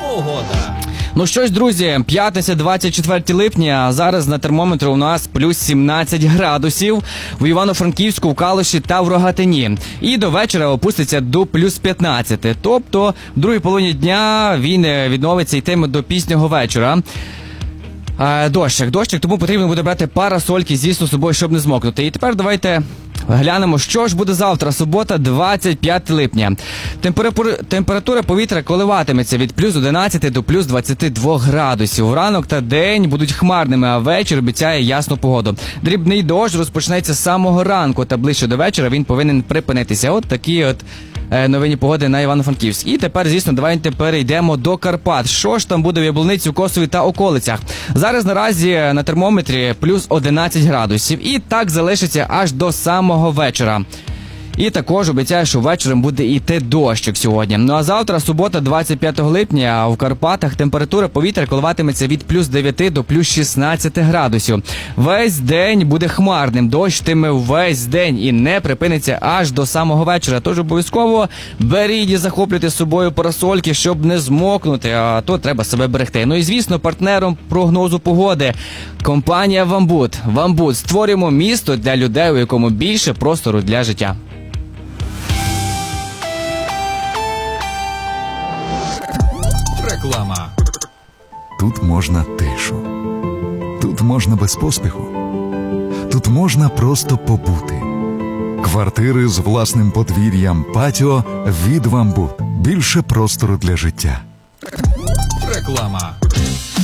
Погода. Ну що ж, друзі, п'ятниця, 24 липня, а зараз на термометрі у нас плюс 17 градусів в Івано-Франківську, в Калуші та в Рогатині. І до вечора опуститься до плюс 15. Тобто, в другій половині дня він відновиться йтиме до пізнього вечора. Дощик, тому потрібно буде брати парасольки, звісно, з собою, щоб не змокнути. І тепер давайте глянемо, що ж буде завтра, субота, 25 липня. Температура повітря коливатиметься від плюс 11 до плюс 22 градусів. Ранок та день будуть хмарними, а вечір обіцяє ясну погоду. Дрібний дощ розпочнеться з самого ранку, та ближче до вечора він повинен припинитися. От такі новинні погоди на Івано-Франківськ. І тепер, звісно, давайте перейдемо до Карпат. Що ж там буде в Яблуниці, Косові та околицях? Зараз наразі на термометрі плюс 11 градусів. І так залишиться аж до самого вечора. І також обіцяє, що вечором буде йти дощик сьогодні. Ну а завтра, субота, 25 липня, в Карпатах температура повітря коливатиметься від плюс 9 до плюс 16 градусів. Весь день буде хмарним, дощ йтиме весь день і не припиниться аж до самого вечора. Тож обов'язково беріть і захоплюйте з собою парасольки, щоб не змокнути, а то треба себе берегти. Ну і звісно, партнером прогнозу погоди компанія «Вамбут». «Вамбут» – створюємо місто для людей, у якому більше простору для життя. Реклама. Тут можна тишу. Тут можна без поспіху. Тут можна просто побути. Квартири з власним подвір'ям, патіо від «Вамбут». Більше простору для життя. Реклама.